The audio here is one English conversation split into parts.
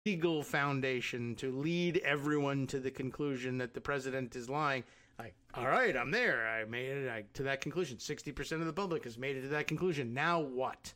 legal foundation to lead everyone to the conclusion that the president is lying. Like, all right, I'm there. I made it to that conclusion. 60% of the public has made it to that conclusion. Now what?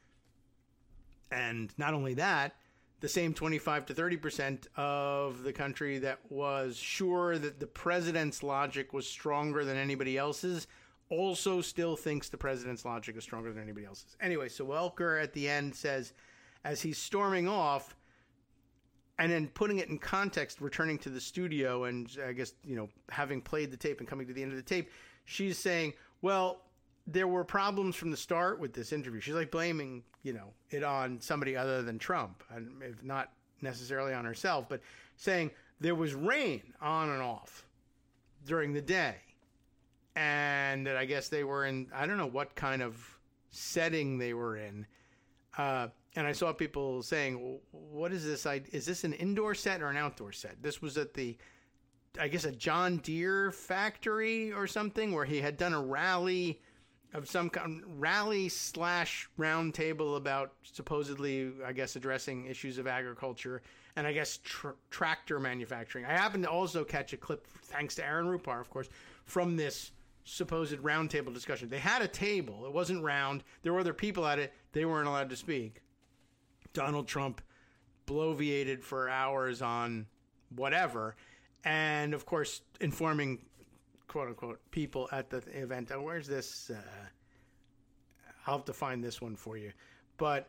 And not only that, the same 25 to 30% of the country that was sure that the president's logic was stronger than anybody else's also still thinks the president's logic is stronger than anybody else's. Anyway, so Welker at the end says, as he's storming off, and then putting it in context, returning to the studio and I guess, having played the tape and coming to the end of the tape, she's saying, well, there were problems from the start with this interview. She's like blaming, it on somebody other than Trump, and if not necessarily on herself, but saying there was rain on and off during the day. And that I guess they were in, I don't know what kind of setting they were in. And I saw people saying, well, what is this? Is this an indoor set or an outdoor set? This was at a John Deere factory or something, where he had done a rally of some kind, rally/round table about supposedly, I guess, addressing issues of agriculture and I guess tractor manufacturing. I happened to also catch a clip, thanks to Aaron Rupar, of course, from this supposed roundtable discussion. They had a table. It wasn't round. There were other people at it. They weren't allowed to speak. Donald Trump bloviated for hours on whatever. And, of course, informing, quote-unquote, people at the event. Oh, where's this? I'll have to find this one for you. But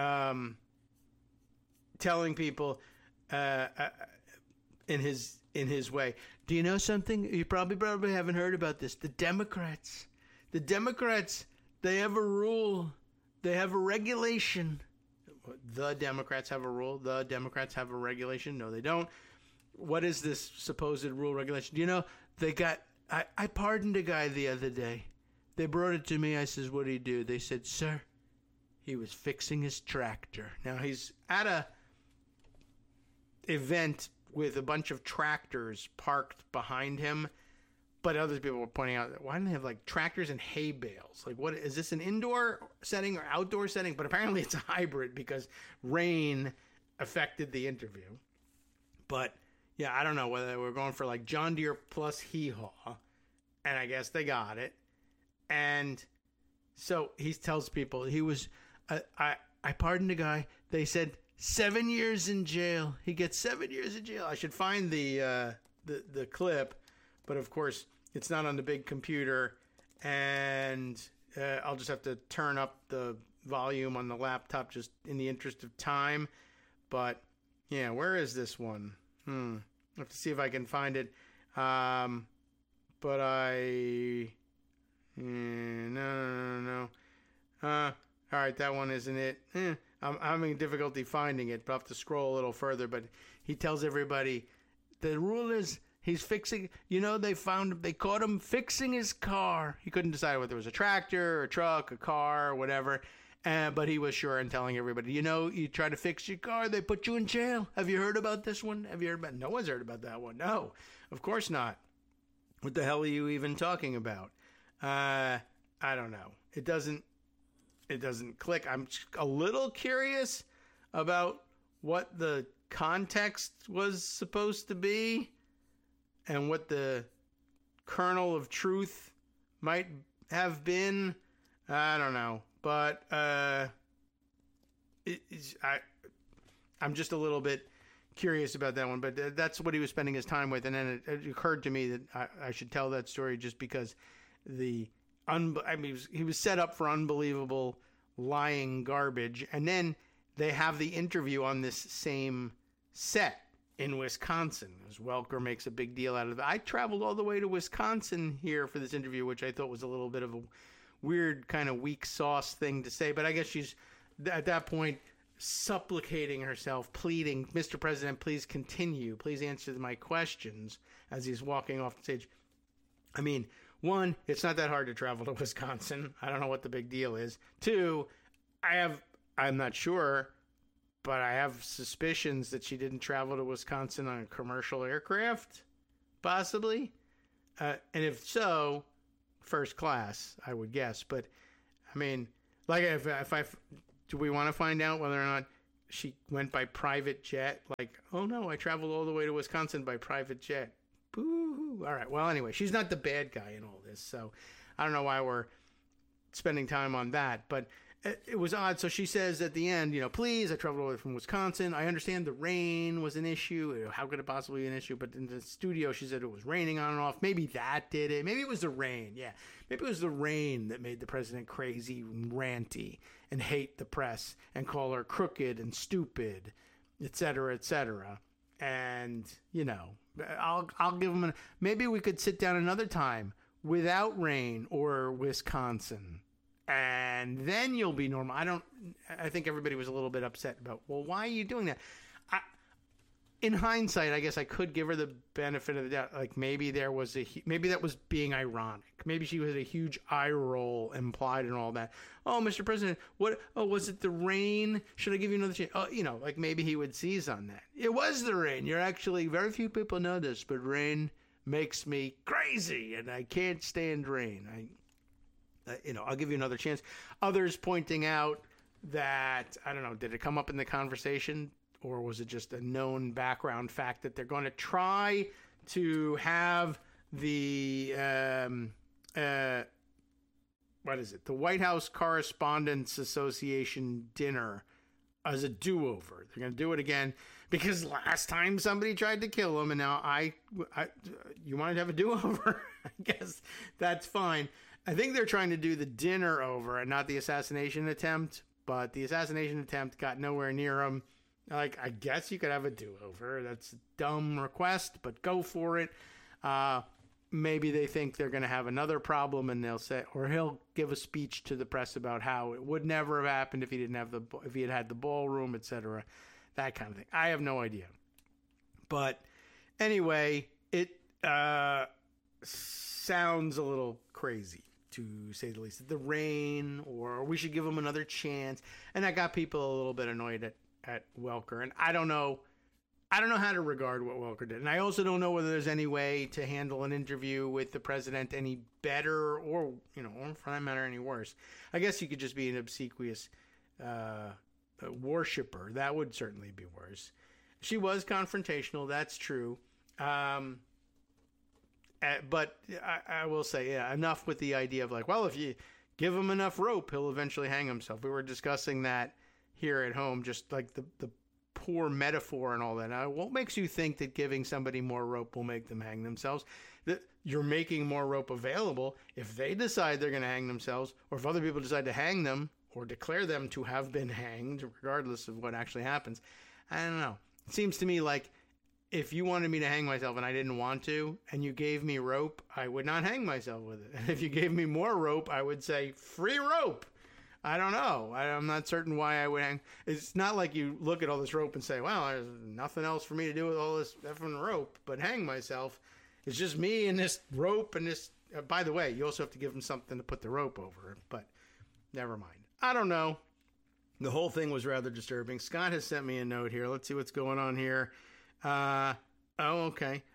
telling people in his way, do you know something? You probably haven't heard about this. The Democrats, they have a rule. They have a regulation. The Democrats have a rule. The Democrats have a regulation. No, they don't. What is this supposed rule regulation? Do you know, I pardoned a guy the other day. They brought it to me. I says, what did he do? They said, sir, he was fixing his tractor. Now, he's at a event with a bunch of tractors parked behind him, but other people were pointing out, why don't they have like tractors and hay bales? Like, what is this, an indoor setting or outdoor setting? But apparently it's a hybrid because rain affected the interview. But yeah, I don't know whether we're going for like John Deere plus hee-haw, and I guess they got it. And so he tells people he was, I pardoned a guy. They said 7 years in jail. He gets 7 years in jail. I should find the clip, but of course it's not on the big computer, and I'll just have to turn up the volume on the laptop just in the interest of time. But yeah, where is this one? I have to see if I can find it. But no. All right, that one isn't it. I'm having difficulty finding it, but I'll have to scroll a little further. But he tells everybody the rule is he's fixing. They caught him fixing his car. He couldn't decide whether it was a tractor, a truck, a car, whatever. But he was sure in telling everybody, you try to fix your car, they put you in jail. Have you heard about this one? Have you heard about? No one's heard about that one. No, of course not. What the hell are you even talking about? I don't know. It doesn't click. I'm a little curious about what the context was supposed to be and what the kernel of truth might have been. I don't know. But I'm just a little bit curious about that one. But that's what he was spending his time with. And then it occurred to me that I should tell that story just because he was set up for unbelievable lying garbage. And then they have the interview on this same set in Wisconsin, as Welker makes a big deal out of it. I traveled all the way to Wisconsin here for this interview, which I thought was a little bit of a weird kind of weak sauce thing to say. But I guess she's, at that point, supplicating herself, pleading, Mr. President, please continue. Please answer my questions as he's walking off the stage. I mean, one, it's not that hard to travel to Wisconsin. I don't know what the big deal is. Two, I'm not sure, but I have suspicions that she didn't travel to Wisconsin on a commercial aircraft, possibly. And if so, first class, I would guess. But I mean, like, if do we want to find out whether or not she went by private jet. Like, oh no, I traveled all the way to Wisconsin by private jet. Boo. All right. Well, anyway, she's not the bad guy in all this. So I don't know why we're spending time on that. But it was odd. So she says at the end, please, I traveled all the way from Wisconsin. I understand the rain was an issue. How could it possibly be an issue? But in the studio, she said it was raining on and off. Maybe that did it. Maybe it was the rain. Yeah. Maybe it was the rain that made the president crazy and ranty and hate the press and call her crooked and stupid, et cetera, et cetera. And, I'll give him maybe we could sit down another time without rain or Wisconsin. And then you'll be normal. I think everybody was a little bit upset about, well, why are you doing that? In hindsight, I guess I could give her the benefit of the doubt. Like maybe that was being ironic. Maybe she was a huge eye roll implied and all that. Oh, Mr. President, what? Oh, was it the rain? Should I give you another chance? Oh, like maybe he would seize on that. It was the rain. Very few people know this, but rain makes me crazy and I can't stand rain. I'll give you another chance. Others pointing out that, I don't know, did it come up in the conversation or was it just a known background fact that they're going to try to have the, the White House Correspondents Association dinner as a do-over. They're going to do it again because last time somebody tried to kill him and now you wanted to have a do-over? I guess that's fine. I think they're trying to do the dinner over and not the assassination attempt, but the assassination attempt got nowhere near him. Like, I guess you could have a do-over. That's a dumb request, but go for it. Maybe they think they're going to have another problem and they'll say, or he'll give a speech to the press about how it would never have happened if he had had the ballroom, etc. That kind of thing. I have no idea. But anyway, it sounds a little crazy, to say the least. The rain, or we should give him another chance. And that got people a little bit annoyed at Welker. And I don't know how to regard what Welker did. And I also don't know whether there's any way to handle an interview with the president any better or for that matter, any worse. I guess you could just be an obsequious worshiper. That would certainly be worse. She was confrontational. That's true. But I will say, yeah, enough with the idea of like, well, if you give him enough rope, he'll eventually hang himself. We were discussing that here at home, just like the poor metaphor and all that. Now, what makes you think that giving somebody more rope will make them hang themselves? That you're making more rope available. If they decide they're going to hang themselves, or if other people decide to hang them or declare them to have been hanged, regardless of what actually happens, I don't know. It seems to me like if you wanted me to hang myself and I didn't want to, and you gave me rope, I would not hang myself with it. And if you gave me more rope, I would say, free rope. I don't know. I'm not certain why I would hang. It's not like you look at all this rope and say, well, there's nothing else for me to do with all this effing rope but hang myself. It's just me and this rope and this. By the way, you also have to give them something to put the rope over. But never mind. I don't know. The whole thing was rather disturbing. Scott has sent me a note here. Let's see what's going on here. Okay.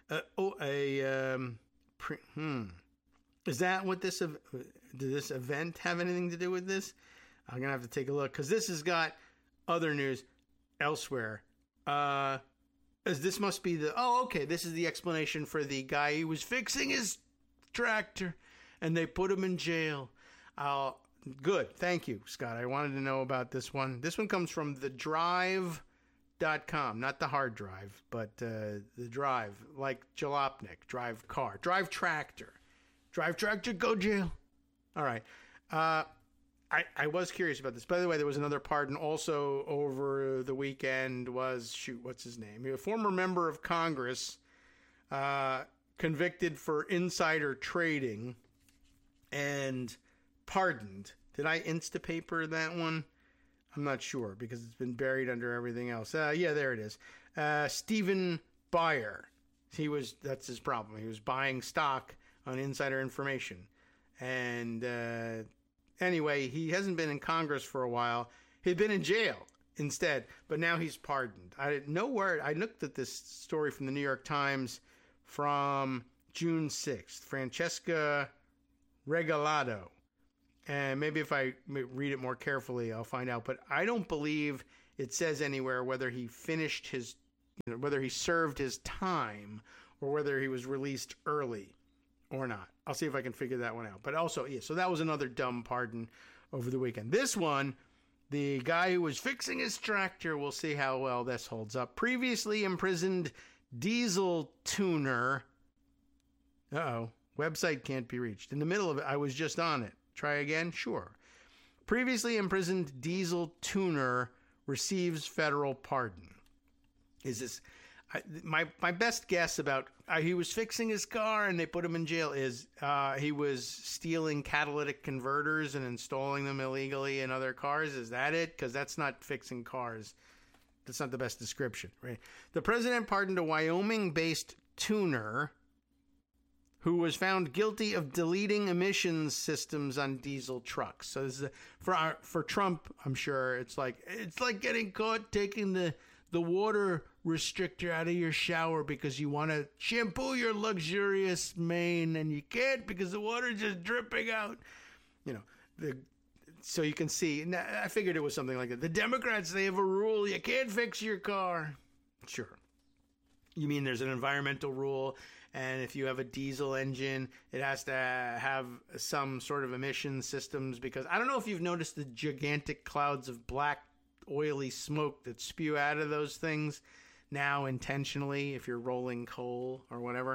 Is that what this? Did this event have anything to do with this? I'm gonna have to take a look because this has got other news elsewhere. This must be the. Oh, okay. This is the explanation for the guy who was fixing his tractor, and they put him in jail. Good. Thank you, Scott. I wanted to know about this one. This one comes from thedrive.com, not the hard drive, but the drive, like Jalopnik, drive car, drive tractor, go jail. All right. I was curious about this. By the way, there was another pardon also over the weekend was, what's his name? A former member of Congress convicted for insider trading and pardoned. Did I Instapaper that one? I'm not sure because it's been buried under everything else. Yeah, there it is. Stephen Buyer. That's his problem. He was buying stock on insider information. And anyway, he hasn't been in Congress for a while. He'd been in jail instead, but now he's pardoned. No word. I looked at this story from the New York Times from June 6th. Francesca Regalado. And maybe if I read it more carefully, I'll find out. But I don't believe it says anywhere whether he finished his, whether he served his time or whether he was released early or not. I'll see if I can figure that one out. But also, yeah, so that was another dumb pardon over the weekend. This one, the guy who was fixing his tractor, we'll see how well this holds up. Previously imprisoned diesel tuner. Website can't be reached. In the middle of it, I was just on it. Try again? Sure. Previously imprisoned diesel tuner receives federal pardon. Is this... My best guess about he was fixing his car and they put him in jail is he was stealing catalytic converters and installing them illegally in other cars. Is that it? Because that's not fixing cars. That's not the best description, right? The president pardoned a Wyoming-based tuner who was found guilty of deleting emissions systems on diesel trucks. So this is for Trump, I'm sure it's like getting caught taking the water restrictor out of your shower because you want to shampoo your luxurious mane and you can't because the water's just dripping out. So you can see, I figured it was something like that. The Democrats, they have a rule, you can't fix your car. Sure. You mean there's an environmental rule, and if you have a diesel engine, it has to have some sort of emission systems, because I don't know if you've noticed the gigantic clouds of black oily smoke that spew out of those things now intentionally if you're rolling coal or whatever.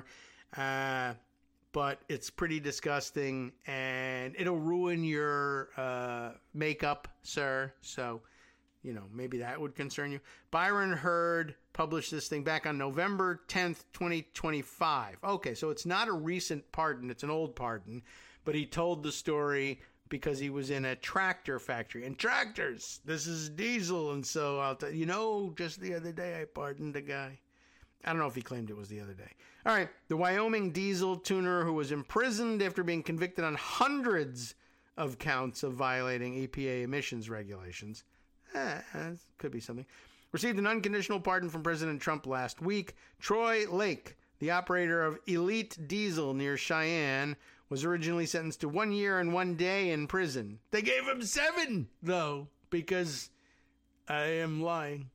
But it's pretty disgusting and it'll ruin your makeup, sir. So, maybe that would concern you. Byron Hurd published this thing back on November 10th, 2025. Okay, so it's not a recent pardon. It's an old pardon. But he told the story because he was in a tractor factory. And tractors, this is diesel. And so I'll tell you, just the other day I pardoned a guy. I don't know if he claimed it was the other day. All right, the Wyoming diesel tuner who was imprisoned after being convicted on hundreds of counts of violating EPA emissions regulations. Could be something. Received an unconditional pardon from President Trump last week. Troy Lake, the operator of Elite Diesel near Cheyenne, was originally sentenced to 1 year and 1 day in prison. They gave him 7, though, because I am lying.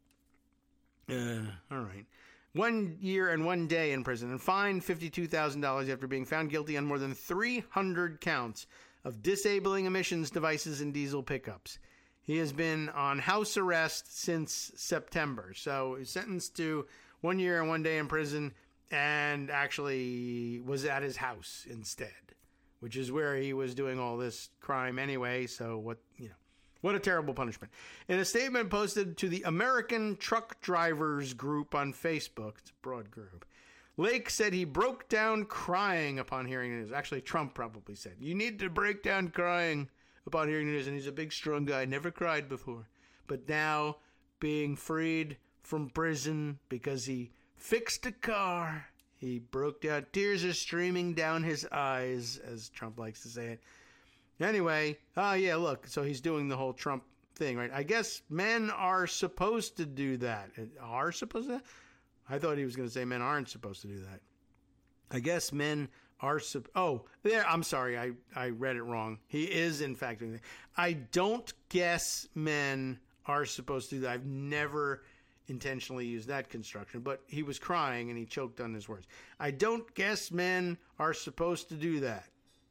All right. 1 year and 1 day in prison and fined $52,000 after being found guilty on more than 300 counts of disabling emissions devices in diesel pickups. He has been on house arrest since September. So he's sentenced to 1 year and 1 day in prison and actually was at his house instead, which is where he was doing all this crime anyway. So what a terrible punishment. In a statement posted to the American Truck Drivers Group on Facebook, it's a broad group, Lake said he broke down crying upon hearing the news. Actually, Trump probably said, you need to break down crying upon hearing the news. And he's a big, strong guy, never cried before. But now, being freed from prison because he fixed a car, he broke down. Tears are streaming down his eyes, as Trump likes to say it. Anyway, look, so he's doing the whole Trump thing, right? I guess men are supposed to do that. Are supposed to? I thought he was going to say men aren't supposed to do that. I guess men are I'm sorry, I read it wrong. He is, in fact, doing that. I don't guess men are supposed to do that. I've never intentionally used that construction, but he was crying and he choked on his words. I don't guess men are supposed to do that.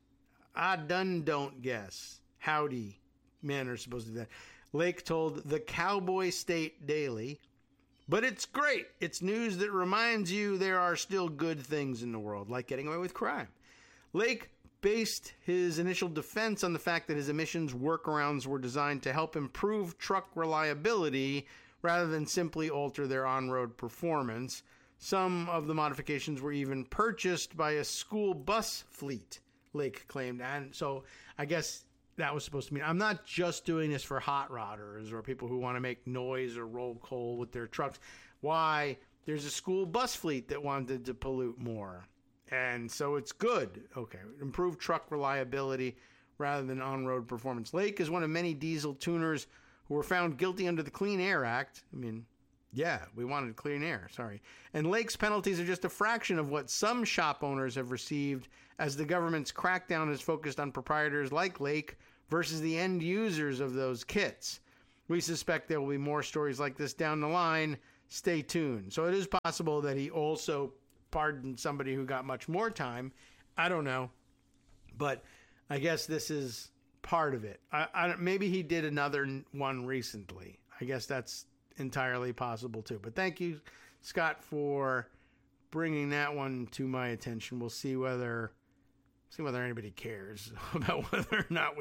I don't guess. Howdy, men are supposed to do that. Lake told the Cowboy State Daily, but it's great. It's news that reminds you there are still good things in the world, like getting away with crime. Lake based his initial defense on the fact that his emissions workarounds were designed to help improve truck reliability rather than simply alter their on-road performance. Some of the modifications were even purchased by a school bus fleet, Lake claimed. And so I guess that was supposed to mean I'm not just doing this for hot rodders or people who want to make noise or roll coal with their trucks. Why? There's a school bus fleet that wanted to pollute more. And so it's good. Okay. Improve truck reliability rather than on-road performance. Lake is one of many diesel tuners who were found guilty under the Clean Air Act. I mean, yeah, we wanted clean air. Sorry. And Lake's penalties are just a fraction of what some shop owners have received, as the government's crackdown is focused on proprietors like Lake versus the end users of those kits. We suspect there will be more stories like this down the line. Stay tuned. So it is possible that he also pardoned somebody who got much more time. I don't know. But I guess this is part of it. Maybe he did another one recently. I guess that's entirely possible too. But thank you, Scott, for bringing that one to my attention. We'll see whether anybody cares about whether or not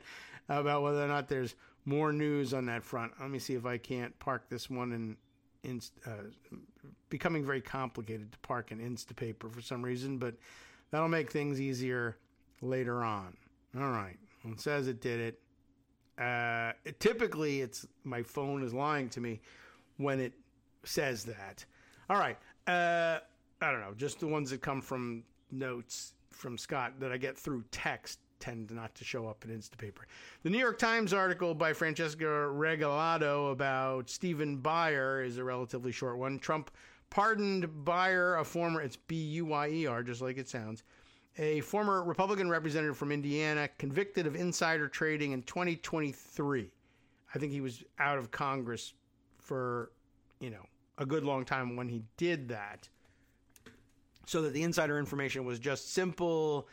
there's more news on that front. Let me see if I can't park this one in becoming very complicated to park in Instapaper for some reason, but that'll make things easier later on. All right. Well, it says it did it. Typically, it's my phone is lying to me when it says that. All right. I don't know. Just the ones that come from notes from Scott that I get through text tend not to show up in Instapaper. The New York Times article by Francesca Regalado about Stephen Buyer is a relatively short one. Trump pardoned Buyer, it's B-U-Y-E-R, just like it sounds, a former Republican representative from Indiana convicted of insider trading in 2023. I think he was out of Congress for, a good long time when he did that. So that the insider information was just simple,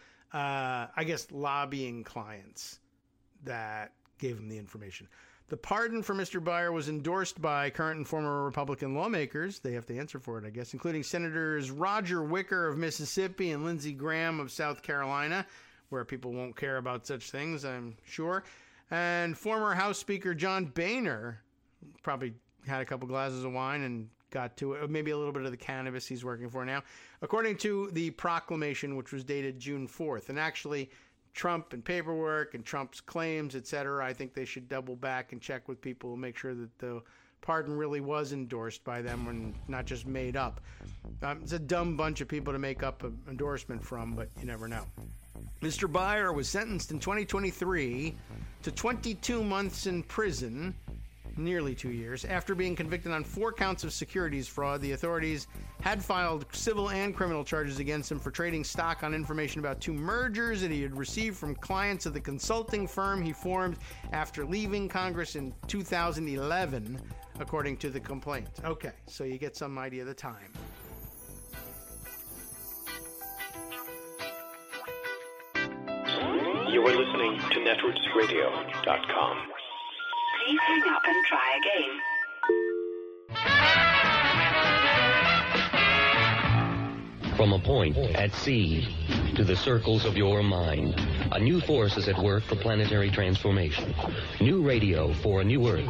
lobbying clients that gave him the information. The pardon for Mr. Buyer was endorsed by current and former Republican lawmakers. They have to answer for it, I guess, including Senators Roger Wicker of Mississippi and Lindsey Graham of South Carolina, where people won't care about such things, I'm sure. And former House Speaker John Boehner probably had a couple glasses of wine and got to it, maybe a little bit of the cannabis he's working for now, according to the proclamation, which was dated June 4th. And actually, Trump and paperwork and Trump's claims, etc., I think they should double back and check with people and make sure that the pardon really was endorsed by them and not just made up. It's a dumb bunch of people to make up an endorsement from, but you never know. Mr. Buyer was sentenced in 2023 to 22 months in prison, nearly 2 years, after being convicted on 4 counts of securities fraud. The authorities had filed civil and criminal charges against him for trading stock on information about 2 mergers that he had received from clients of the consulting firm he formed after leaving Congress in 2011, according to the complaint. Okay, so you get some idea of the time. You are listening to netrootsradio.com. Please hang up and try again. From a point at sea to the circles of your mind, a new force is at work for planetary transformation. New radio for a new Earth.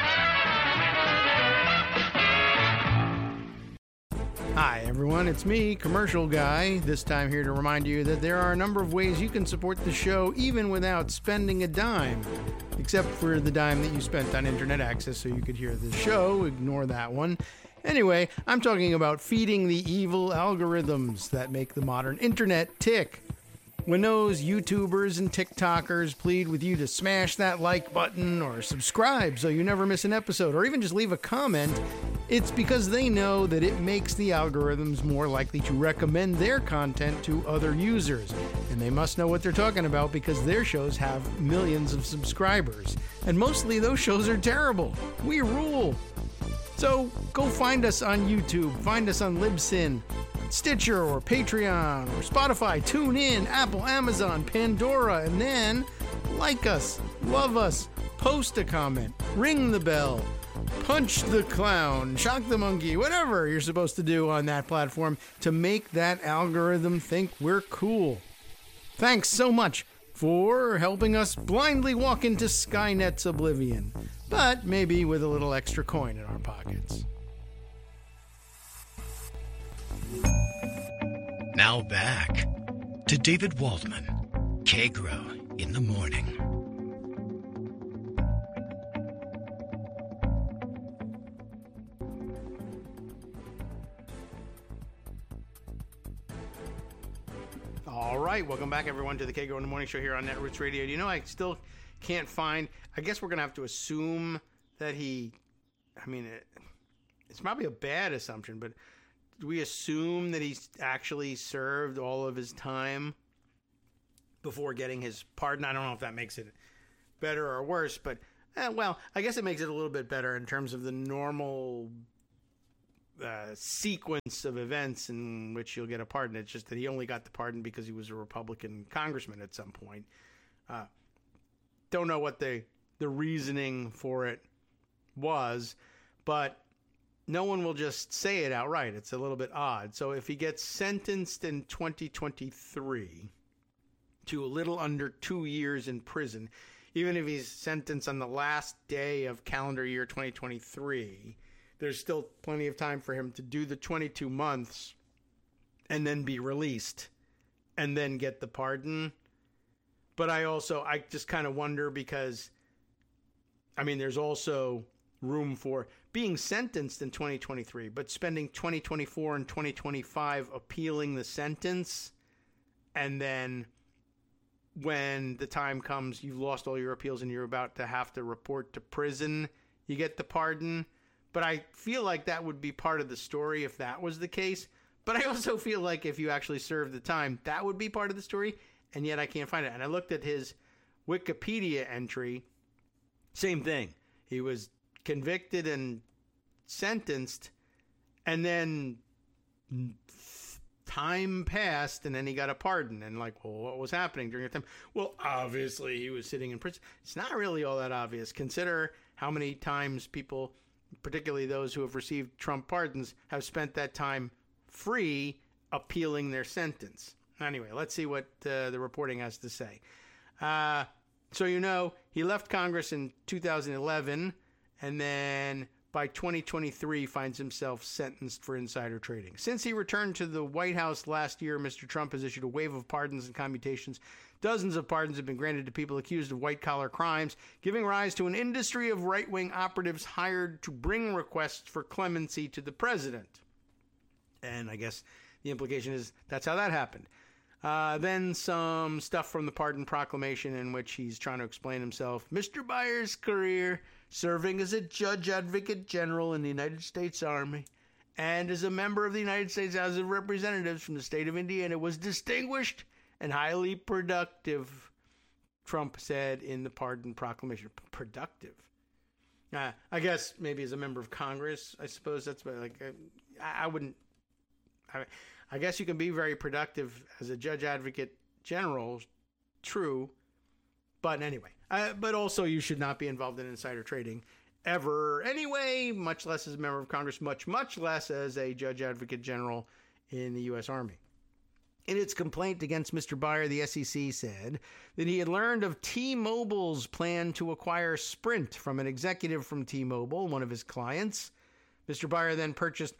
Hi everyone, it's me, Commercial Guy, this time here to remind you that there are a number of ways you can support the show even without spending a dime, except for the dime that you spent on internet access so you could hear the show. Ignore that one. Anyway, I'm talking about feeding the evil algorithms that make the modern internet tick. When those YouTubers and TikTokers plead with you to smash that like button or subscribe so you never miss an episode, or even just leave a comment, it's because they know that it makes the algorithms more likely to recommend their content to other users. And they must know what they're talking about because their shows have millions of subscribers. And mostly those shows are terrible. We rule. So go find us on YouTube, find us on Libsyn, Stitcher, or Patreon, or Spotify, TuneIn, Apple, Amazon, Pandora, and then like us, love us, post a comment, ring the bell, punch the clown, shock the monkey, whatever you're supposed to do on that platform to make that algorithm think we're cool. Thanks so much for helping us blindly walk into Skynet's oblivion, but maybe with a little extra coin in our pockets. Now back to David Waldman, Kagro in the Morning. All right, welcome back, everyone, to the Kagro in the Morning Show here on Netroots Radio. You know, I still can't find, I guess we're going to have to assume that it's probably a bad assumption, but do we assume that he's actually served all of his time before getting his pardon? I don't know if that makes it better or worse, but Well, I guess it makes it a little bit better in terms of the normal sequence of events in which you'll get a pardon. It's just that he only got the pardon because he was a Republican congressman at some point. Don't know what the reasoning for it was, but no one will just say it outright. It's a little bit odd. So if he gets sentenced in 2023 to a little under 2 years in prison, even if he's sentenced on the last day of calendar year 2023, there's still plenty of time for him to do the 22 months and then be released and then get the pardon. But I just kind of wonder because, I mean, there's also room for being sentenced in 2023, but spending 2024 and 2025 appealing the sentence, and then when the time comes, you've lost all your appeals and you're about to have to report to prison, you get the pardon. But I feel like that would be part of the story if that was the case. But I also feel like if you actually serve the time, that would be part of the story, and yet I can't find it. And I looked at his Wikipedia entry, same thing. He was convicted and sentenced, and then time passed, and then he got a pardon. And like, well, what was happening during that time? Well, obviously he was sitting in prison. It's not really all that obvious. Consider how many times people, particularly those who have received Trump pardons, have spent that time free appealing their sentence. Anyway, let's see what the reporting has to say. So he left Congress in 2011, and then by 2023 finds himself sentenced for insider trading. Since he returned to the White House last year, Mr. Trump has issued a wave of pardons and commutations. Dozens of pardons have been granted to people accused of white-collar crimes, giving rise to an industry of right-wing operatives hired to bring requests for clemency to the president. And I guess the implication is that's how that happened. Then some stuff from the pardon proclamation in which he's trying to explain himself. Mr. Byers' career serving as a judge advocate general in the United States Army and as a member of the United States House of Representatives from the state of Indiana was distinguished and highly productive, Trump said in the pardon proclamation. Productive. I guess maybe as a member of Congress, I suppose that's like, I wouldn't. I guess you can be very productive as a judge advocate general, true, but anyway. But also you should not be involved in insider trading ever anyway, much less as a member of Congress, much less as a judge advocate general in the U.S. Army. In its complaint against Mr. Byer, the SEC said that he had learned of T-Mobile's plan to acquire Sprint from an executive from T-Mobile, one of his clients. Mr. Byer then purchased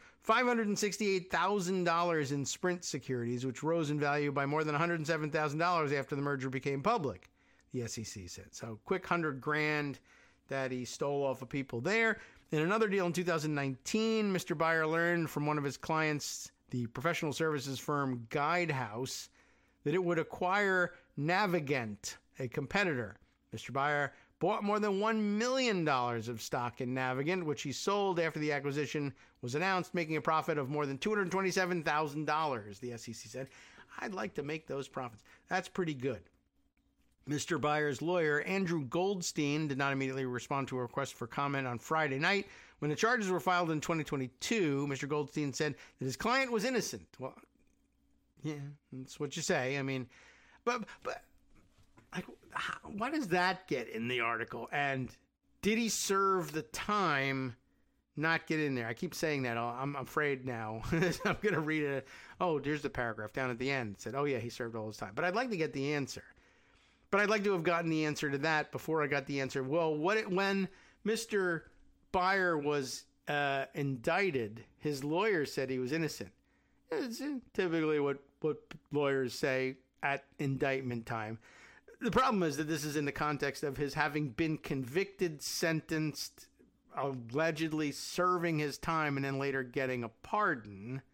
$568,000 in Sprint securities, which rose in value by more than $107,000 after the merger became public, the SEC said. So quick $100,000 that he stole off of people there. In another deal in 2019, Mr. Byer learned from one of his clients, the professional services firm Guidehouse, that it would acquire Navigant, a competitor. Mr. Byer bought more than $1 million of stock in Navigant, which he sold after the acquisition was announced, making a profit of more than $227,000, the SEC said. I'd like to make those profits. That's pretty good. Mr. Byers' lawyer, Andrew Goldstein, did not immediately respond to a request for comment on Friday night. When the charges were filed in 2022, Mr. Goldstein said that his client was innocent. Well, yeah, that's what you say. I mean, but like, what does that get in the article? And did he serve the time? Not get in there. I keep saying that. I'm afraid now. I'm going to read it. Oh, there's the paragraph down at the end. It said, oh, yeah, he served all his time. But I'd like to get the answer. But I'd like to have gotten the answer to that before I got the answer. Well, when Mr. Byer was indicted, his lawyer said he was innocent. It's typically what lawyers say at indictment time. The problem is that this is in the context of his having been convicted, sentenced, allegedly serving his time, and then later getting a pardon.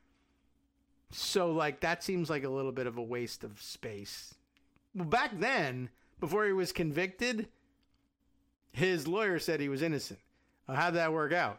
So, like, that seems like a little bit of a waste of space. Well, back then, before he was convicted, his lawyer said he was innocent. How'd that work out?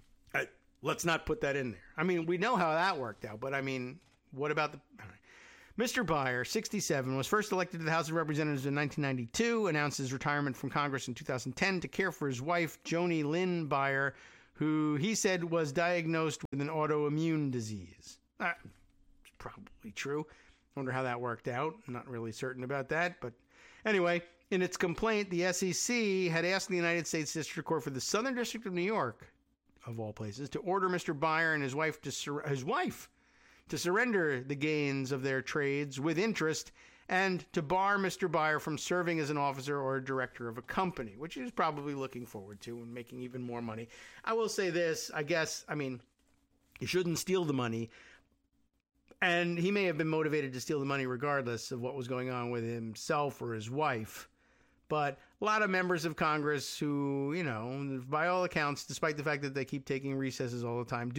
Let's not put that in there. I mean, we know how that worked out, but I mean, what about the... Mr. Byer, 67, was first elected to the House of Representatives in 1992, announced his retirement from Congress in 2010 to care for his wife, Joni Lynn Byer, who he said was diagnosed with an autoimmune disease. It's probably true. Wonder how that worked out. I'm not really certain about that. But anyway, in its complaint, the SEC had asked the United States District Court for the Southern District of New York, of all places, to order Mr. Byer and his wife to surrender the gains of their trades with interest and to bar Mr. Byer from serving as an officer or a director of a company, which he was probably looking forward to and making even more money. I will say this, you shouldn't steal the money. And he may have been motivated to steal the money regardless of what was going on with himself or his wife. But a lot of members of Congress who, by all accounts, despite the fact that they keep taking recesses all the time,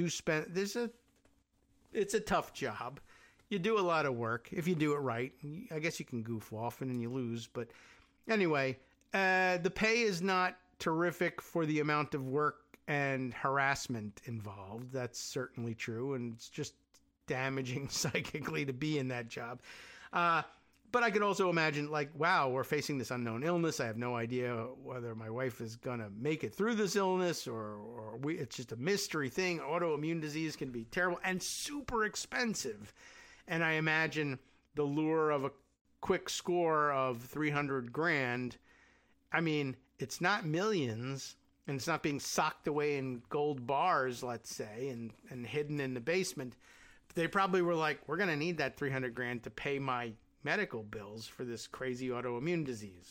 it's a tough job. You do a lot of work. If you do it right, I guess you can goof off and then you lose. But anyway, the pay is not terrific for the amount of work and harassment involved. That's certainly true. And it's just damaging psychically to be in that job. But I can also imagine, wow, we're facing this unknown illness. I have no idea whether my wife is going to make it through this illness or it's just a mystery thing. Autoimmune disease can be terrible and super expensive. And I imagine the lure of a quick score of $300,000. I mean, it's not millions and it's not being socked away in gold bars, let's say, and hidden in the basement. But they probably were like, we're going to need that $300,000 to pay my medical bills for this crazy autoimmune disease.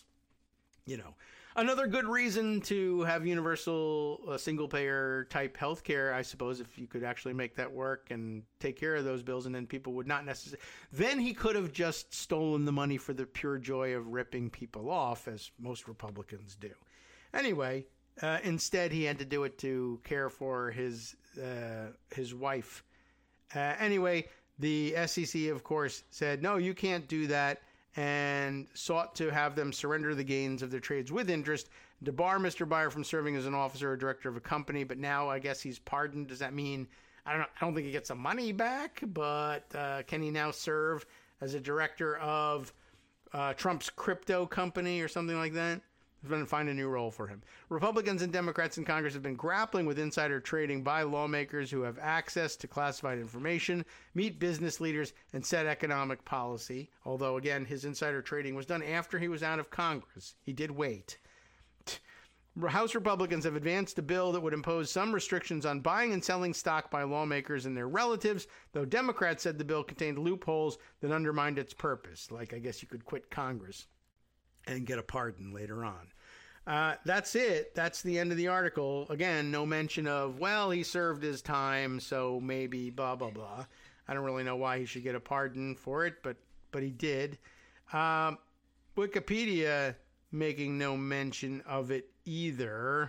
Another good reason to have universal single payer type healthcare, I suppose, if you could actually make that work and take care of those bills, and then people would not necessarily, then he could have just stolen the money for the pure joy of ripping people off, as most Republicans do. Anyway, instead he had to do it to care for his wife. Anyway, the SEC, of course, said, no, you can't do that, and sought to have them surrender the gains of their trades with interest, to bar Mr. Byer from serving as an officer or director of a company. But now I guess he's pardoned. Does that mean, I don't think he gets the money back, but can he now serve as a director of Trump's crypto company or something like that? We're going to find a new role for him. Republicans and Democrats in Congress have been grappling with insider trading by lawmakers who have access to classified information, meet business leaders, and set economic policy. Although, again, his insider trading was done after he was out of Congress. He did wait. House Republicans have advanced a bill that would impose some restrictions on buying and selling stock by lawmakers and their relatives, though Democrats said the bill contained loopholes that undermined its purpose. Like, I guess you could quit Congress and get a pardon later on. That's it. That's the end of the article. Again, no mention of, well, he served his time, so maybe blah, blah, blah. I don't really know why he should get a pardon for it, but he did. Wikipedia making no mention of it either,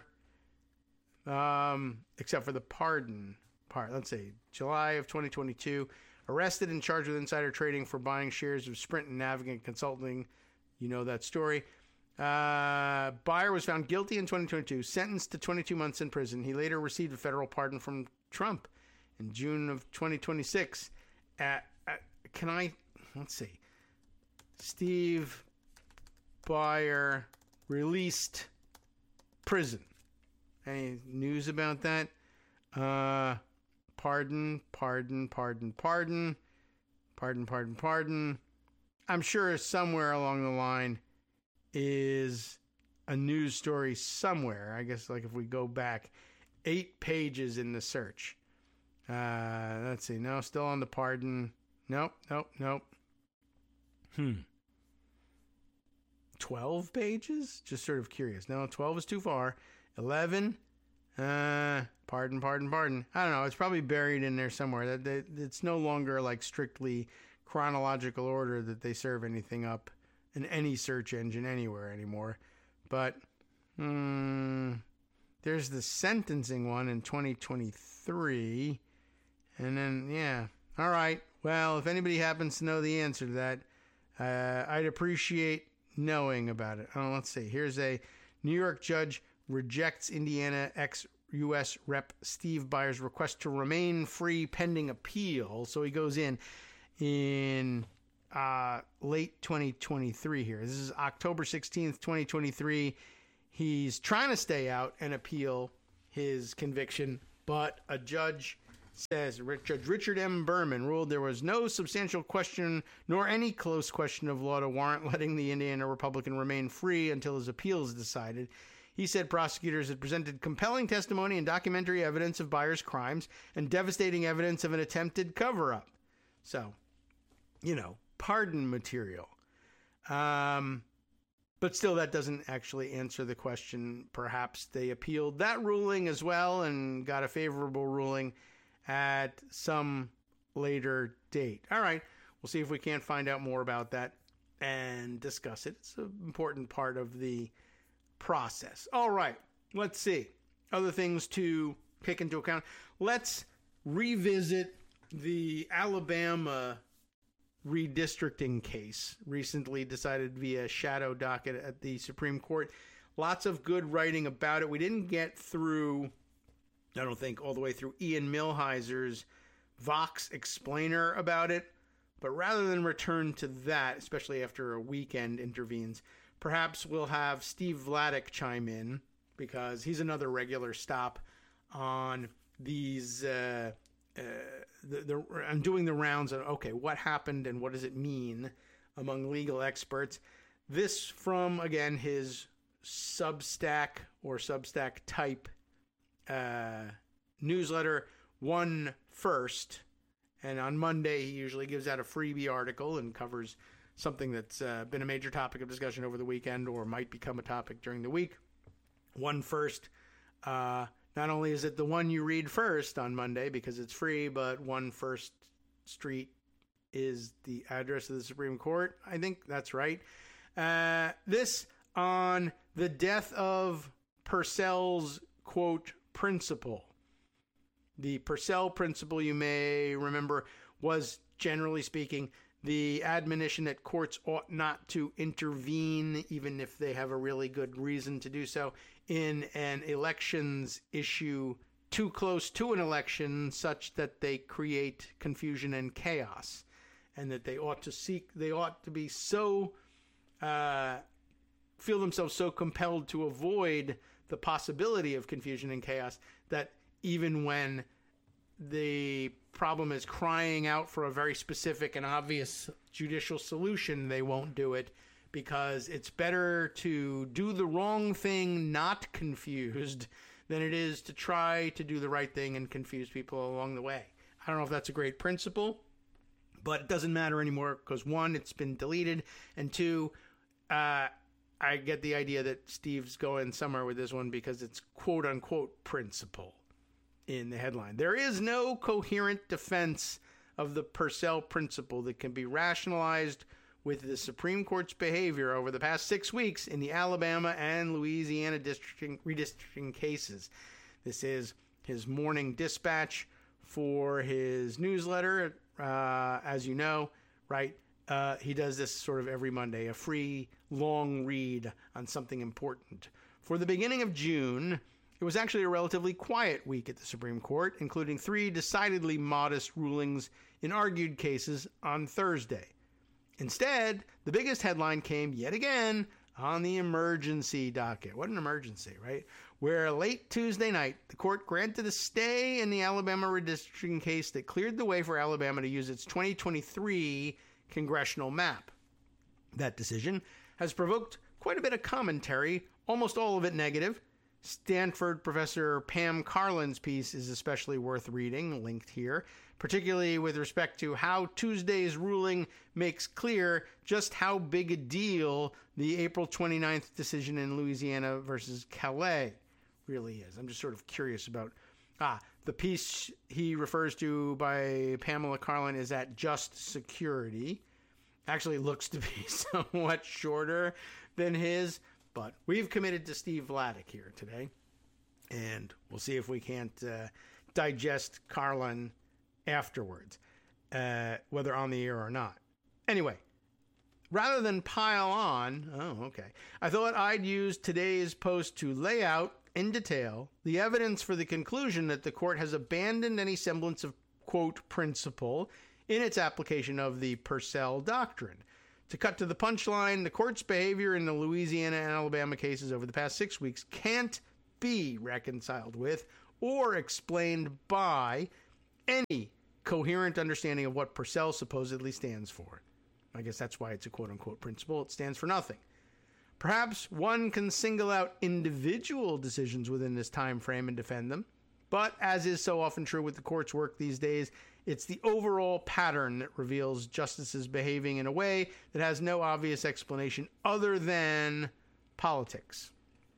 except for the pardon part. Let's see. July of 2022, arrested and charged with insider trading for buying shares of Sprint and Navigant Consulting. You know that story. Byer was found guilty in 2022, sentenced to 22 months in prison. He later received a federal pardon from Trump in June of 2026. Let's see. Steve Byer released prison. Any news about that? Pardon. I'm sure somewhere along the line is a news story somewhere. I guess, like, if we go back 8 pages in the search. Let's see. No, still on the pardon. Nope. 12 pages? Just sort of curious. No, 12 is too far. 11. Pardon. I don't know. It's probably buried in there somewhere. It's no longer like strictly chronological order that they serve anything up in any search engine anywhere anymore. But there's the sentencing one in 2023. And then, yeah. All right. Well, if anybody happens to know the answer to that, I'd appreciate knowing about it. Oh, let's see. Here's a New York judge rejects Indiana ex-U.S. Rep. Steve Byer's request to remain free pending appeal. So he goes in late 2023 here. This is October 16th, 2023. He's trying to stay out and appeal his conviction, but a judge says, Judge Richard M. Berman ruled there was no substantial question nor any close question of law to warrant letting the Indiana Republican remain free until his appeal is decided. He said prosecutors had presented compelling testimony and documentary evidence of Byers' crimes and devastating evidence of an attempted cover-up. So, pardon material. But still, that doesn't actually answer the question. Perhaps they appealed that ruling as well and got a favorable ruling at some later date. All right, we'll see if we can't find out more about that and discuss it. It's an important part of the process. All right, let's see. Other things to take into account. Let's revisit the Alabama redistricting case recently decided via shadow docket at the Supreme Court. Lots of good writing about it. We didn't get through, I don't think, all the way through Ian Millhiser's Vox explainer about it, but rather than return to that, especially after a weekend intervenes, perhaps we'll have Steve Vladeck chime in, because he's another regular stop on these I'm doing the rounds of, okay, what happened and what does it mean among legal experts. This from, again, his Substack or Substack type newsletter, One First. And on Monday, he usually gives out a freebie article and covers something that's been a major topic of discussion over the weekend or might become a topic during the week. One First. Not only is it the one you read first on Monday because it's free, but 1 First Street is the address of the Supreme Court. I think that's right. This on the death of Purcell's, quote, principle. The Purcell principle, you may remember, was, generally speaking, the admonition that courts ought not to intervene, even if they have a really good reason to do so, in an elections issue too close to an election such that they create confusion and chaos, and that they ought to be so, feel themselves so compelled to avoid the possibility of confusion and chaos that even when the problem is crying out for a very specific and obvious judicial solution, they won't do it, because it's better to do the wrong thing not confused than it is to try to do the right thing and confuse people along the way. I don't know if that's a great principle, but it doesn't matter anymore because, one, it's been deleted, and two, I get the idea that Steve's going somewhere with this one because it's quote-unquote principle in the headline. There is no coherent defense of the Purcell principle that can be rationalized with the Supreme Court's behavior over the past 6 weeks in the Alabama and Louisiana redistricting cases. This is his morning dispatch for his newsletter, as you know, right? He does this sort of every Monday, a free, long read on something important. For the beginning of June, it was actually a relatively quiet week at the Supreme Court, including 3 decidedly modest rulings in argued cases on Thursday. Instead, the biggest headline came yet again on the emergency docket. What an emergency, right? Where late Tuesday night, the court granted a stay in the Alabama redistricting case that cleared the way for Alabama to use its 2023 congressional map. That decision has provoked quite a bit of commentary, almost all of it negative. Stanford professor Pam Carlin's piece is especially worth reading, linked here, particularly with respect to how Tuesday's ruling makes clear just how big a deal the April 29th decision in Louisiana versus Calais really is. I'm just sort of curious about, the piece he refers to by Pamela Carlin is at Just Security. Actually looks to be somewhat shorter than his, but we've committed to Steve Vladeck here today, and we'll see if we can't digest Carlin afterwards, whether on the air or not. Anyway, rather than pile on, I thought I'd use today's post to lay out in detail the evidence for the conclusion that the court has abandoned any semblance of, quote, principle in its application of the Purcell Doctrine. To cut to the punchline, the court's behavior in the Louisiana and Alabama cases over the past 6 weeks can't be reconciled with or explained by any coherent understanding of what Purcell supposedly stands for. I guess that's why it's a quote-unquote principle. It stands for nothing. Perhaps one can single out individual decisions within this time frame and defend them, but as is so often true with the court's work these days, it's the overall pattern that reveals justices behaving in a way that has no obvious explanation other than politics.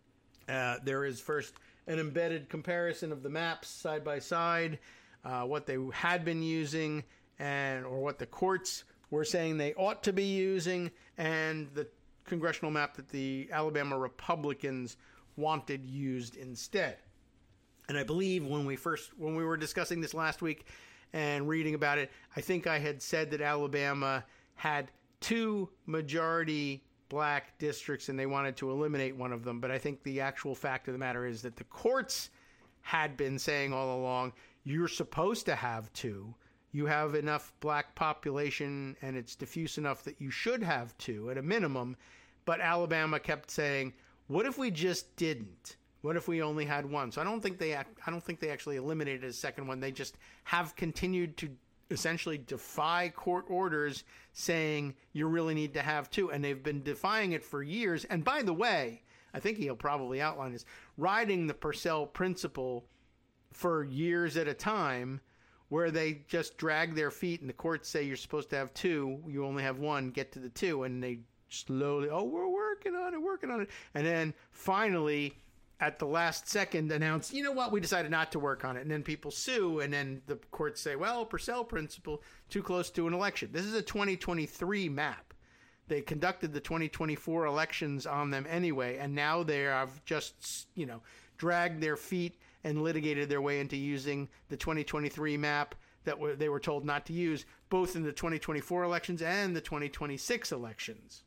There is first an embedded comparison of the maps side by side, what they had been using, or what the courts were saying they ought to be using, and the congressional map that the Alabama Republicans wanted used instead. And I believe when we were discussing this last week and reading about it, I think I had said that Alabama had 2 majority black districts and they wanted to eliminate one of them. But I think the actual fact of the matter is that the courts had been saying all along, you're supposed to have 2. You have enough black population and it's diffuse enough that you should have 2 at a minimum. But Alabama kept saying, what if we just didn't? What if we only had 1? So I don't think they actually eliminated a second one. They just have continued to essentially defy court orders saying you really need to have 2. And they've been defying it for years. And by the way, I think he'll probably outline this, riding the Purcell principle for years at a time, where they just drag their feet and the courts say you're supposed to have 2, you only have 1, get to the 2, and they slowly, we're working on it. And then finally, at the last second, announce, you know what, we decided not to work on it. And then people sue, and then the courts say, well, Purcell principle, too close to an election. This is a 2023 map. They conducted the 2024 elections on them anyway, and now they have just, dragged their feet and litigated their way into using the 2023 map that they were told not to use, both in the 2024 elections and the 2026 elections.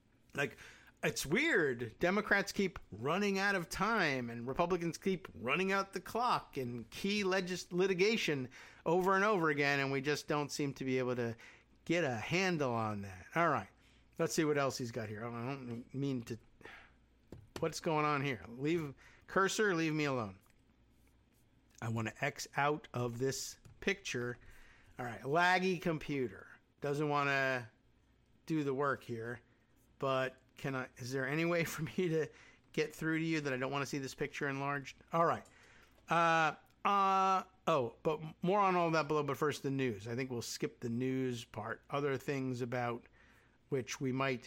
It's weird. Democrats keep running out of time, and Republicans keep running out the clock in key litigation over and over again, and we just don't seem to be able to get a handle on that. All right. Let's see what else he's got here. I don't mean to... What's going on here? Leave me alone. I want to X out of this picture. All right, laggy computer. Doesn't want to do the work here, but is there any way for me to get through to you that I don't want to see this picture enlarged? All right. But more on all that below, but first the news. I think we'll skip the news part. Other things about which we might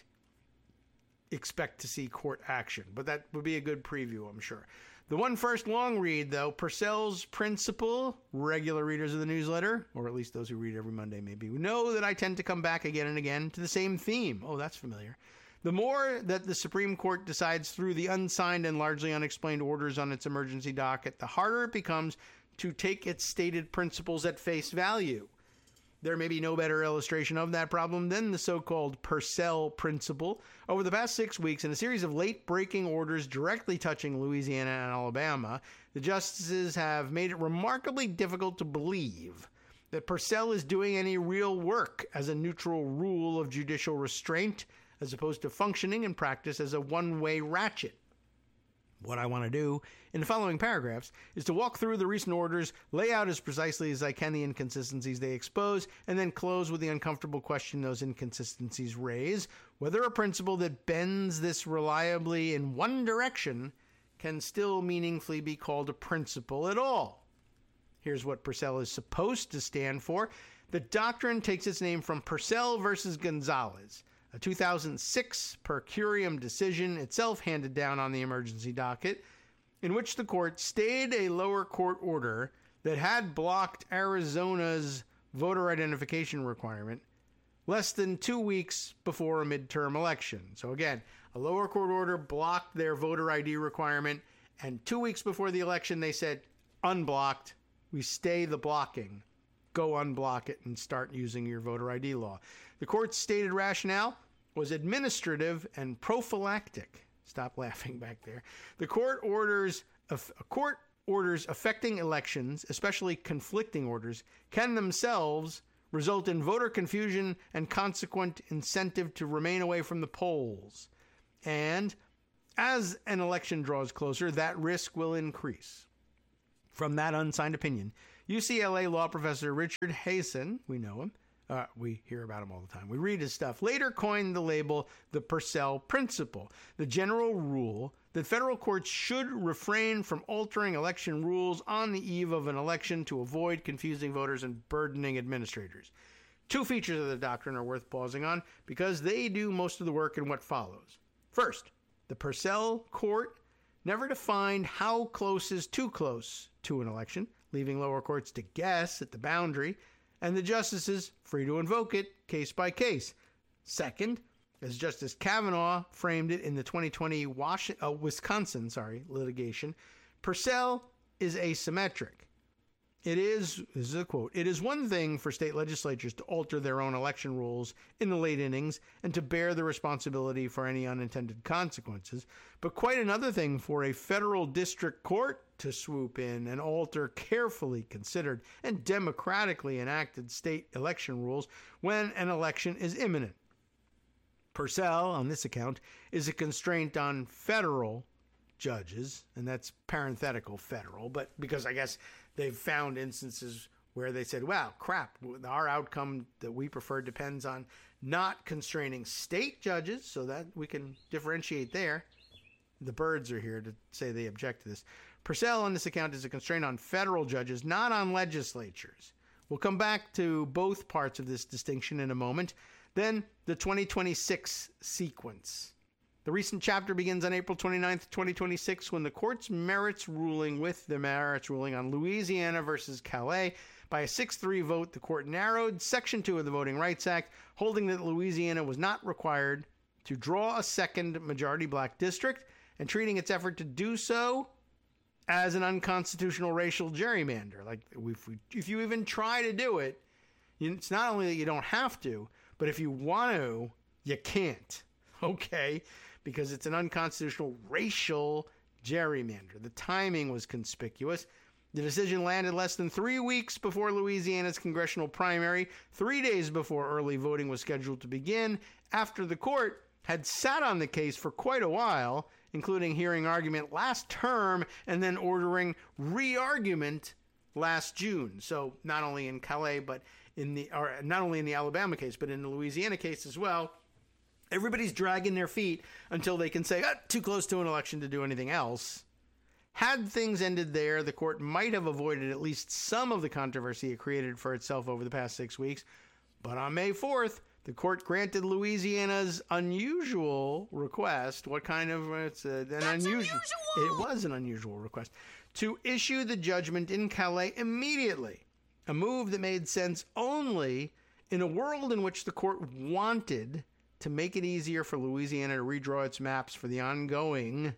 expect to see court action, but that would be a good preview, I'm sure. The one first long read, though, Purcell's principle. Regular readers of the newsletter, or at least those who read every Monday maybe, know that I tend to come back again and again to the same theme. Oh, that's familiar. The more that the Supreme Court decides through the unsigned and largely unexplained orders on its emergency docket, the harder it becomes to take its stated principles at face value. There may be no better illustration of that problem than the so-called Purcell principle. Over the past 6 weeks, in a series of late-breaking orders directly touching Louisiana and Alabama, the justices have made it remarkably difficult to believe that Purcell is doing any real work as a neutral rule of judicial restraint, as opposed to functioning in practice as a one-way ratchet. What I want to do in the following paragraphs is to walk through the recent orders, lay out as precisely as I can the inconsistencies they expose, and then close with the uncomfortable question those inconsistencies raise, whether a principle that bends this reliably in one direction can still meaningfully be called a principle at all. Here's what Purcell is supposed to stand for. The doctrine takes its name from Purcell versus Gonzalez, a 2006 per curiam decision, itself handed down on the emergency docket, in which the court stayed a lower court order that had blocked Arizona's voter identification requirement less than 2 weeks before a midterm election. So again, a lower court order blocked their voter ID requirement, and 2 weeks before the election they said, unblocked, we stay the blocking. Go unblock it and start using your voter ID law. The court's stated rationale was administrative and prophylactic. Stop laughing back there. The court orders affecting elections, especially conflicting orders, can themselves result in voter confusion and consequent incentive to remain away from the polls. And as an election draws closer, that risk will increase. From that unsigned opinion, UCLA law professor Richard Hasen, we know him, we hear about him all the time, we read his stuff, later coined the label the Purcell Principle, the general rule that federal courts should refrain from altering election rules on the eve of an election to avoid confusing voters and burdening administrators. Two features of the doctrine are worth pausing on because they do most of the work in what follows. First, the Purcell Court never defined how close is too close to an election, leaving lower courts to guess at the boundary, and the justices free to invoke it case by case. Second, as Justice Kavanaugh framed it in the 2020 Wisconsin litigation, Purcell is asymmetric. It is, this is a quote, "It is one thing for state legislatures to alter their own election rules in the late innings and to bear the responsibility for any unintended consequences, but quite another thing for a federal district court to swoop in and alter carefully considered and democratically enacted state election rules when an election is imminent. Purcell, on this account, is a constraint on federal judges," and that's parenthetical federal, but because I guess they've found instances where they said, wow, crap, our outcome that we prefer depends on not constraining state judges, so that we can differentiate there. The birds are here to say they object to this. Purcell, on this account, is a constraint on federal judges, not on legislatures. We'll come back to both parts of this distinction in a moment. Then, the 2026 sequence. The recent chapter begins on April 29th, 2026, when the court's merits ruling on Louisiana versus Calais. By a 6-3 vote, the court narrowed Section 2 of the Voting Rights Act, holding that Louisiana was not required to draw a second majority black district and treating its effort to do so as an unconstitutional racial gerrymander. Like, if you even try to do it, it's not only that you don't have to, but if you want to, you can't. Okay? Because it's an unconstitutional racial gerrymander. The timing was conspicuous. The decision landed less than 3 weeks before Louisiana's congressional primary, 3 days before early voting was scheduled to begin, after the court had sat on the case for quite a while, including hearing argument last term and then ordering re-argument last June. So not only in Calais, but not only in the Alabama case, but in the Louisiana case as well. Everybody's dragging their feet until they can say, too close to an election to do anything else. Had things ended there, the court might have avoided at least some of the controversy it created for itself over the past 6 weeks. But on May 4th, the court granted Louisiana's unusual request. What kind of... It was an unusual request. To issue the judgment in Calais immediately. A move that made sense only in a world in which the court wanted to make it easier for Louisiana to redraw its maps for the ongoing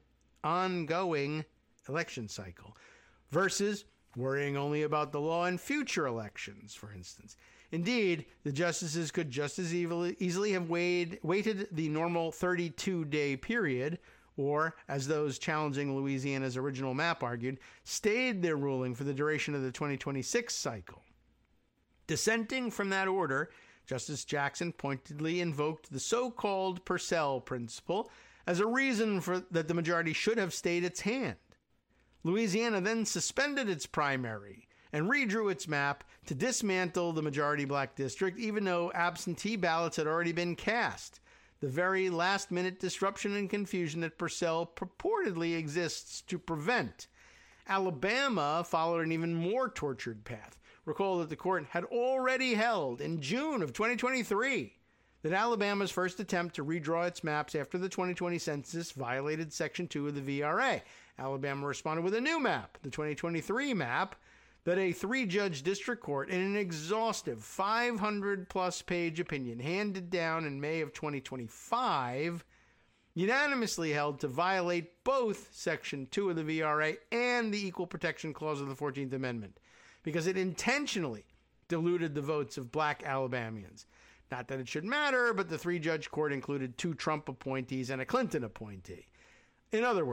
election cycle, versus worrying only about the law in future elections, for instance. Indeed, the justices could just as easily have waited the normal 32-day period, or, as those challenging Louisiana's original map argued, stayed their ruling for the duration of the 2026 cycle. Dissenting from that order, Justice Jackson pointedly invoked the so-called Purcell Principle as a reason that the majority should have stayed its hand. Louisiana then suspended its primary and redrew its map to dismantle the majority black district, even though absentee ballots had already been cast. The very last-minute disruption and confusion that Purcell purportedly exists to prevent. Alabama followed an even more tortured path. Recall that the court had already held in June of 2023 that Alabama's first attempt to redraw its maps after the 2020 census violated Section 2 of the VRA. Alabama responded with a new map, the 2023 map, that a 3-judge district court in an exhaustive 500-plus page opinion handed down in May of 2025 unanimously held to violate both Section 2 of the VRA and the Equal Protection Clause of the 14th Amendment, because it intentionally diluted the votes of black Alabamians. Not that it should matter, but the 3-judge court included 2 Trump appointees and a Clinton appointee. In other words,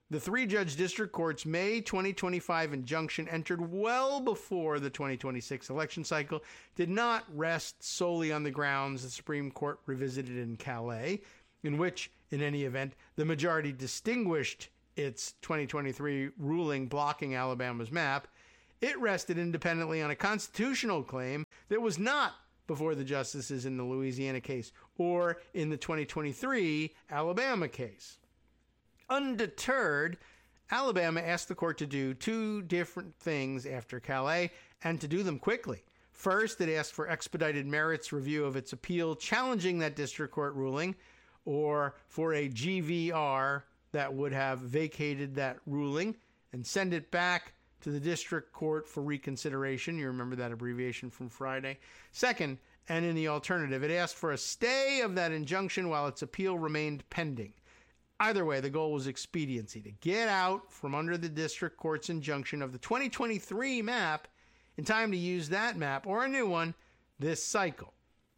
The three-judge district court's May 2025 injunction, entered well before the 2026 election cycle, did not rest solely on the grounds the Supreme Court revisited in Calais, in which, in any event, the majority distinguished its 2023 ruling blocking Alabama's map. It rested independently on a constitutional claim that was not before the justices in the Louisiana case or in the 2023 Alabama case. Undeterred, Alabama asked the court to do two different things after Calais, and to do them quickly. First, it asked for expedited merits review of its appeal challenging that district court ruling, or for a GVR that would have vacated that ruling and send it back to the district court for reconsideration. You remember that abbreviation from Friday. Second, and in the alternative, it asked for a stay of that injunction while its appeal remained pending. Either way, the goal was expediency, to get out from under the district court's injunction of the 2023 map in time to use that map, or a new one, this cycle.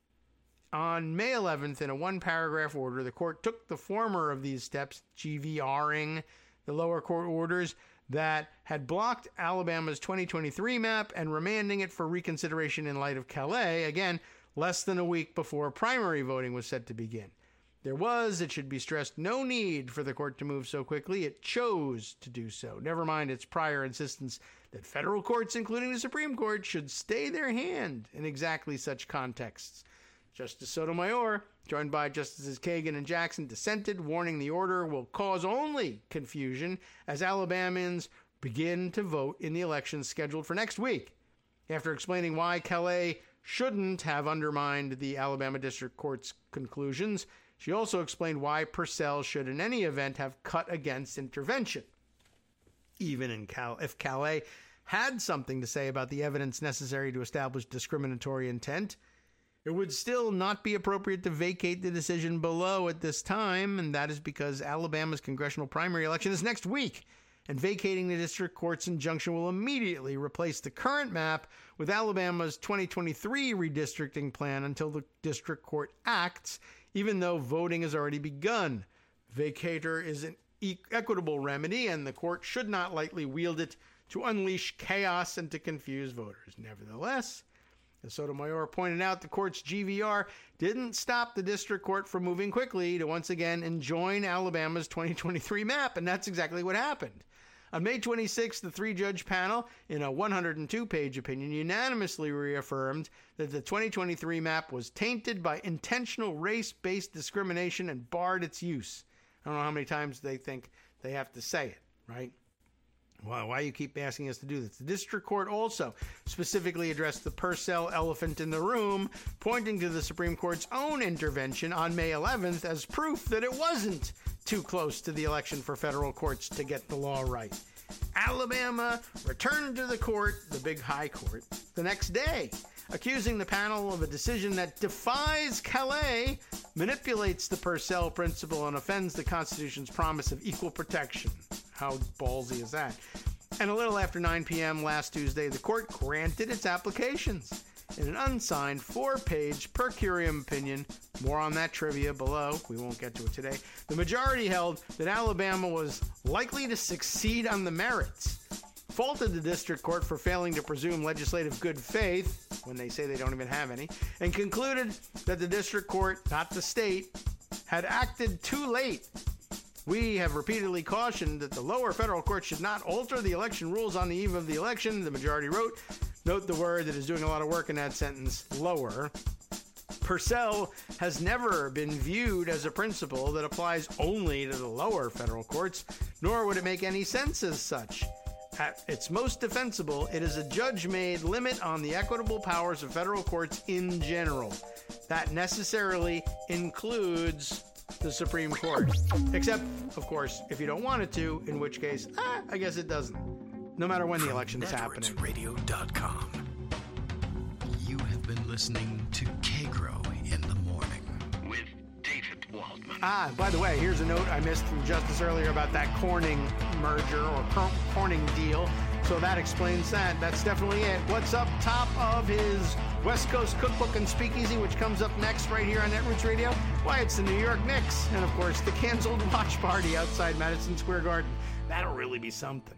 On May 11th, in a one-paragraph order, the court took the former of these steps, GVRing the lower court orders that had blocked Alabama's 2023 map and remanding it for reconsideration in light of Calais, again, less than a week before primary voting was set to begin. There was, it should be stressed, no need for the court to move so quickly. It chose to do so. Never mind its prior insistence that federal courts, including the Supreme Court, should stay their hand in exactly such contexts. Justice Sotomayor, joined by Justices Kagan and Jackson, dissented, warning the order will cause only confusion as Alabamans begin to vote in the elections scheduled for next week. After explaining why Calais shouldn't have undermined the Alabama District Court's conclusions, she also explained why Purcell should in any event have cut against intervention. Even if Calais had something to say about the evidence necessary to establish discriminatory intent, it would still not be appropriate to vacate the decision below at this time, and that is because Alabama's congressional primary election is next week, and vacating the district court's injunction will immediately replace the current map with Alabama's 2023 redistricting plan until the district court acts, even though voting has already begun. Vacatur is an equitable remedy, and the court should not lightly wield it to unleash chaos and to confuse voters. Nevertheless, as Sotomayor pointed out, the court's GVR didn't stop the district court from moving quickly to once again enjoin Alabama's 2023 map, and that's exactly what happened. On May 26, the three-judge panel, in a 102-page opinion, unanimously reaffirmed that the 2023 map was tainted by intentional race-based discrimination and barred its use. I don't know how many times they think they have to say it, right? Why you keep asking us to do this? The district court also specifically addressed the Purcell elephant in the room, pointing to the Supreme Court's own intervention on May 11th as proof that it wasn't too close to the election for federal courts to get the law right. Alabama returned to the court, the big high court, the next day, accusing the panel of a decision that defies Calais, manipulates the Purcell principle, and offends the Constitution's promise of equal protection. How ballsy is that? And a little after 9 p.m. last Tuesday, the court granted its applications in an unsigned 4-page per curiam opinion. More on that trivia below. We won't get to it today. The majority held that Alabama was likely to succeed on the merits, faulted the district court for failing to presume legislative good faith, when they say they don't even have any, and concluded that the district court, not the state, had acted too late. We have repeatedly cautioned that the lower federal court should not alter the election rules on the eve of the election, the majority wrote. Note the word that is doing a lot of work in that sentence, lower. Purcell has never been viewed as a principle that applies only to the lower federal courts, nor would it make any sense as such. At its most defensible, it is a judge-made limit on the equitable powers of federal courts in general. That necessarily includes the Supreme Court. Except, of course, if you don't want it to, in which case, I guess it doesn't. No matter when the election is happening. NetworksRadio.com. You have been listening to Kagro in the Morning with David Waldman. By the way, here's a note I missed from Justice earlier about that Corning merger or Corning deal. So that explains that. That's definitely it. What's up top of his West Coast Cookbook and Speakeasy, which comes up next right here on Netroots Radio? Why, it's the New York Knicks and, of course, the canceled watch party outside Madison Square Garden. That'll really be something.